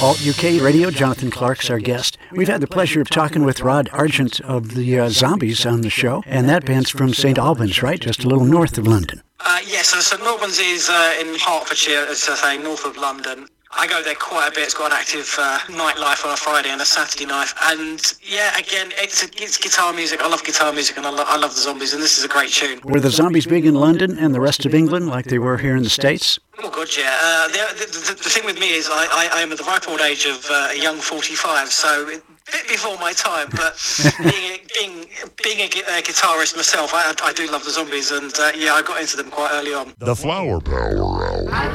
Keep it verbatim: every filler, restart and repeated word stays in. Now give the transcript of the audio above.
Alt U K Radio, Jonathan Clark's our guest. We've had the pleasure of talking with Rod Argent of the uh, Zombies on the show, and that band's from Saint Albans, right? Just a little north of London. Uh, yes, so Saint Albans is uh, in Hertfordshire, as I say, north of London. I go there quite a bit. It's got an active uh, nightlife on a Friday and a Saturday night. And yeah, again, it's, a, it's guitar music. I love guitar music, and I, lo- I love the Zombies, and this is a great tune. Were the Zombies big in London and the rest of England like they were here in the States? Oh, God, yeah. Uh, the, the, the thing with me is I, I, I am at the ripe old age of uh, a young forty-five, so a bit before my time. But being, a, being, being a, a guitarist myself, I, I do love the Zombies, and uh, yeah, I got into them quite early on. The Flower Power Hour.